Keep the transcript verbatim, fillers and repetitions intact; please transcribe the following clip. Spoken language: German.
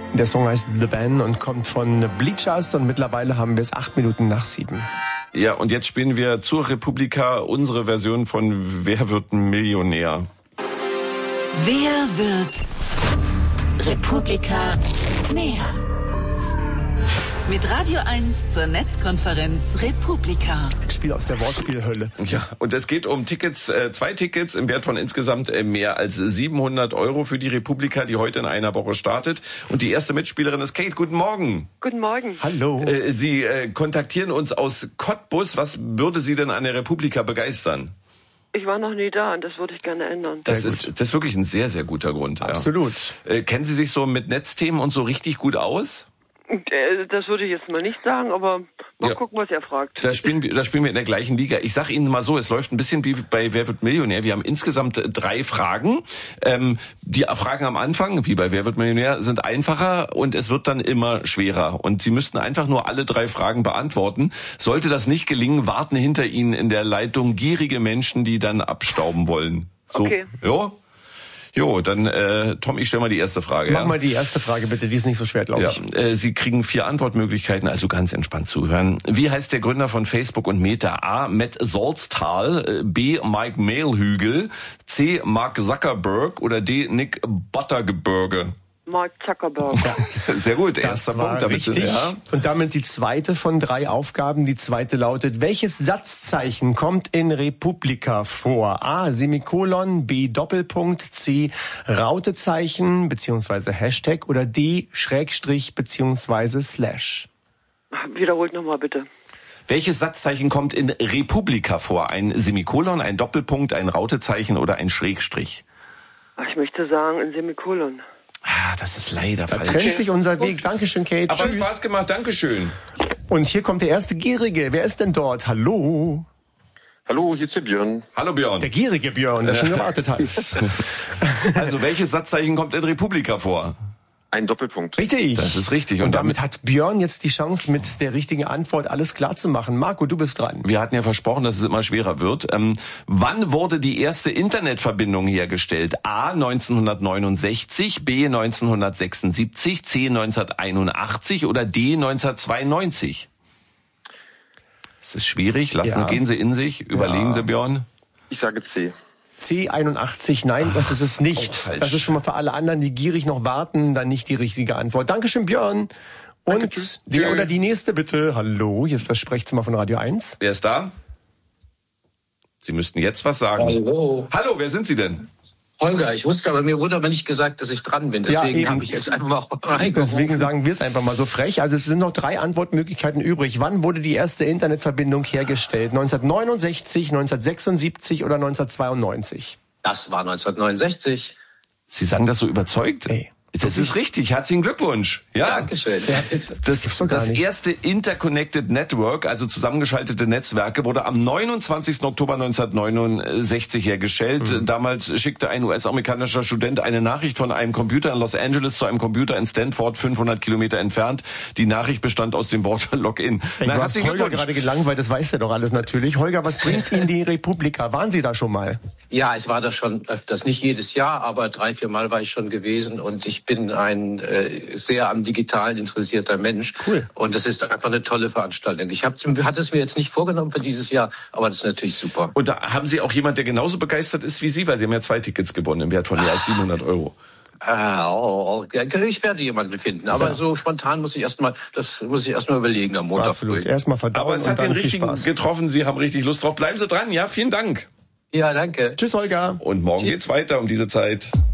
Der Song heißt The Band und kommt von Bleachers und mittlerweile haben wir es acht Minuten nach sieben. Ja, und jetzt spielen wir zur Republika unsere Version von Wer wird Millionär? Wer wird Republika näher? Mit Radio eins zur Netzkonferenz Republika. Ein Spiel aus der Wortspielhölle. Ja, und es geht um Tickets, äh, zwei Tickets im Wert von insgesamt äh, mehr als siebenhundert Euro für die Republika, die heute in einer Woche startet. Und die erste Mitspielerin ist Kate. Guten Morgen. Guten Morgen. Hallo. Äh, Sie äh, kontaktieren uns aus Cottbus. Was würde Sie denn an der Republika begeistern? Ich war noch nie da und das würde ich gerne ändern. Das ist, das ist wirklich ein sehr, sehr guter Grund. Absolut. Ja. Äh, kennen Sie sich so mit Netzthemen und so richtig gut aus? Das würde ich jetzt mal nicht sagen, aber mal ja. gucken, was er fragt. Da spielen, wir, da spielen wir in der gleichen Liga. Ich sage Ihnen mal so, es läuft ein bisschen wie bei Wer wird Millionär. Wir haben insgesamt drei Fragen. Ähm, die Fragen am Anfang, wie bei Wer wird Millionär, sind einfacher und es wird dann immer schwerer. Und Sie müssten einfach nur alle drei Fragen beantworten. Sollte das nicht gelingen, warten hinter Ihnen in der Leitung gierige Menschen, die dann abstauben wollen. So, okay. Jo? Jo, dann, äh, Tom, ich stelle mal die erste Frage. Mach ja? mal die erste Frage bitte, die ist nicht so schwer, glaube ich. Ja, äh, Sie kriegen vier Antwortmöglichkeiten, also ganz entspannt zuhören. Wie heißt der Gründer von Facebook und Meta? A. Matt Salztal, B. Mike Mehlhügel, C. Mark Zuckerberg oder D. Nick Buttergebirge? Mark Zuckerberg. Ja. Sehr gut, Das erster war Punkt. Damit, richtig. ja. Und damit die zweite von drei Aufgaben. Die zweite lautet, welches Satzzeichen kommt in Republika vor? A. Semikolon, B. Doppelpunkt, C. Rautezeichen beziehungsweise Hashtag oder D. Schrägstrich beziehungsweise Slash. Wiederholt nochmal bitte. Welches Satzzeichen kommt in Republika vor? Ein Semikolon, ein Doppelpunkt, ein Rautezeichen oder ein Schrägstrich? Ich möchte sagen, ein Semikolon. Ah, das ist leider Da falsch. trennt sich unser Weg. Dankeschön, Kate. Aber hat Tschüss. Spaß gemacht, Dankeschön. Und hier kommt der erste Gierige. Wer ist denn dort? Hallo? Hallo, hier ist der Björn. Hallo Björn. Der gierige Björn, der schon gewartet hat. Also welches Satzzeichen kommt in Republika vor? Ein Doppelpunkt. Richtig. Das ist richtig. Und, Und damit hat Björn jetzt die Chance, mit der richtigen Antwort alles klar zu machen. Marco, du bist dran. Wir hatten ja versprochen, dass es immer schwerer wird. Ähm, wann wurde die erste Internetverbindung hergestellt? A. neunzehnhundertneunundsechzig, B. neunzehnhundertsechsundsiebzig, C. neunzehnhunderteinundachtzig oder D. neunzehnhundertzweiundneunzig? Es ist schwierig. Lassen, Ja. Gehen Sie in sich. Überlegen Ja. Sie, Björn. Ich sage C. C einundachtzig, nein, das ist es nicht. auch falsch. Das ist schon mal für alle anderen, die gierig noch warten, dann nicht die richtige Antwort. Dankeschön, Björn. Und Danke, tschüss. der Tschüss. oder die nächste bitte. Hallo, hier ist das Sprechzimmer von Radio eins. Wer ist da? Sie müssten jetzt was sagen. Hallo. Hallo, wer sind Sie denn? Holger, ich wusste aber, mir wurde aber nicht gesagt, dass ich dran bin. Ja, Deswegen eben. habe ich jetzt einfach mal reingerufen. Deswegen sagen wir es einfach mal so frech. Also es sind noch drei Antwortmöglichkeiten übrig. Wann wurde die erste Internetverbindung hergestellt? neunzehnhundertneunundsechzig, neunzehnhundertsechsundsiebzig oder neunzehnhundertzweiundneunzig? Das war neunzehnhundertneunundsechzig. Sie sagen das so überzeugt. Ey. Das ist richtig. Herzlichen Glückwunsch. Ja. Dankeschön. Das, gibt's doch gar das nicht. erste Interconnected Network, also zusammengeschaltete Netzwerke, wurde am neunundzwanzigsten Oktober neunzehnhundertneunundsechzig hergestellt. Mhm. Damals schickte ein U S-amerikanischer Student eine Nachricht von einem Computer in Los Angeles zu einem Computer in Stanford, fünfhundert Kilometer entfernt. Die Nachricht bestand aus dem Wort Login. Ey, Na, du hast herzlichen Holger Glückwunsch. gerade gelangweilt, das weiß er doch alles natürlich. Holger, was bringt Ihnen die Republika? Waren Sie da schon mal? Ja, ich war da schon öfters, nicht jedes Jahr, aber drei, vier Mal war ich schon gewesen und ich bin ein äh, sehr am Digitalen interessierter Mensch. Cool. Und das ist einfach eine tolle Veranstaltung. Ich hab, hatte es mir jetzt nicht vorgenommen für dieses Jahr, aber das ist natürlich super. Und da haben Sie auch jemand, der genauso begeistert ist wie Sie, weil Sie haben ja zwei Tickets gewonnen im Wert von mehr als siebenhundert Euro. Ah, oh, oh, ja, ich werde jemanden finden, aber Ja. so spontan muss ich erstmal, das muss ich erstmal überlegen am Montag Absolut. früh. Erstmal verdauen Aber es und hat dann den viel richtigen Spaß. getroffen. Sie haben richtig Lust drauf. Bleiben Sie dran. Ja, vielen Dank. Ja, danke. Tschüss, Holger. Und morgen geht's weiter um diese Zeit.